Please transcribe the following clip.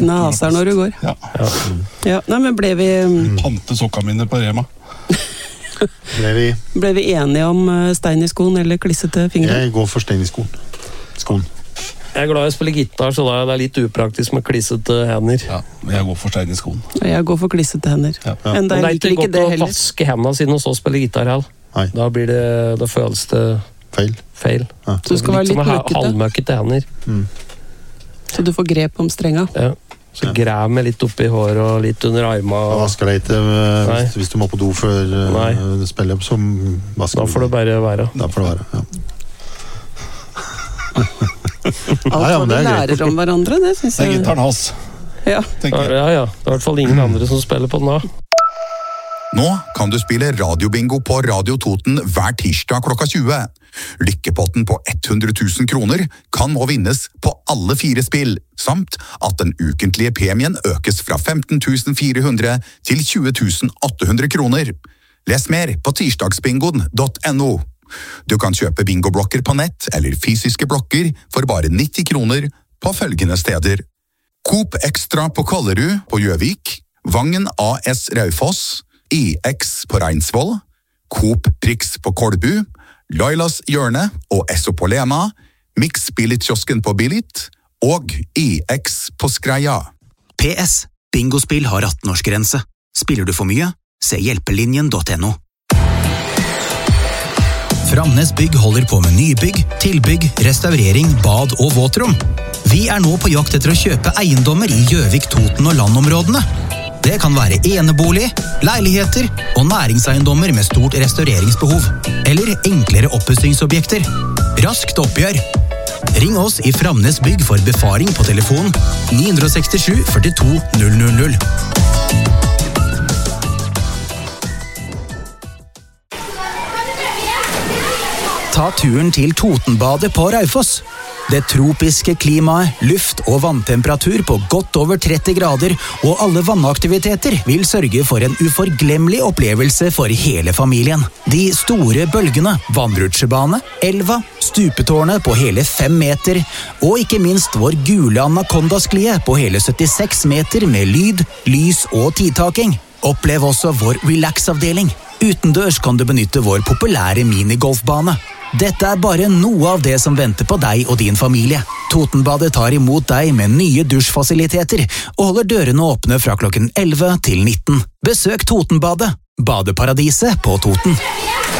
Kna aser når du går. Ja, nei, men ble vi... Pante sokka mine på Rema. Ble vi enige om stein i skoen eller klissete fingre? Jeg går for stein i skoen. Jeg glad i å spille gitar, så da er det litt upraktisk med klissete hender. Ja, men jeg går for stein i skoen. Jeg går for klissete hender. Men det er ikke godt å vaske hendene sine og så spille gitar heller. Da blir det, da føles det feil. Ja. Så det skal være litt møkkete. Halvmøkkete hender. Så du får grep om strenga. Ja. Så grav meg litt oppi håret og litt under armene. Vasker deg ikke hvis du må på do før du spiller opp, så vasker du. Da får det bare være. Ja. Alt hva vi lærer om hverandre, det synes jeg... Det er gitaren hans. Ja. Det er i hvert fall ingen andre som spiller på den da. Nå kan du spille radiobingo på Radio Toten hver tirsdag klokka 20. Lykkepotten på 100 000 kroner kan nå vinnes på alle 4 spill, samt at den ukentlige premien økes fra 15 400 til 20 800 kroner. Les mer på tirsdagsbingoen.no. Du kan kjøpe bingoblokker på nett eller fysiske blokker for bare 90 kroner på følgende steder. Coop Extra på Kollerud på Gjøvik, Vangen AS Raufoss, EX på Reinsvoll, Coop Prix på Kolbu, Lailas Hjørne og Esso på Lena, Mix Billit-kiosken på Billit og EX på Skreia. PS. Bingospill har 18-årsgrense. Spiller du for mye? Se hjelpelinjen.no. Framnes Bygg holder på med nybygg, tilbygg, restaurering, bad og våtrom. Vi er nå på jakt etter å kjøpe eiendommer i Gjøvik, Toten og landområdene. Det kan være enebolig, leiligheter og næringseiendommer med stort restaureringsbehov, eller enklere oppussingsobjekter. Raskt oppgjør. Ring oss i Framnes Bygg for befaring på telefon 967 42 000. Ta turen til Totenbadet på Raufoss. Det tropiske klimaet, luft og vanntemperatur på godt over 30 grader og alle vannaktiviteter vil sørge for en uforglemmelig opplevelse for hele familien. De store bølgene, vannrutsjebane, elva, stupetårnet på hele 5 meter og ikke minst vår gule anakondasklie på hele 76 meter med lyd, lys og tidtaking. Opplev også vår relax-avdeling. Utendørs kan du benytte vår populære minigolfbane. Dette er bare noe av det som venter på deg og din familie. Totenbadet tar imot deg med nye dusjfasiliteter og holder dørene åpne fra klokken 11 til 19. Besøk Totenbadet, badeparadiset på Toten.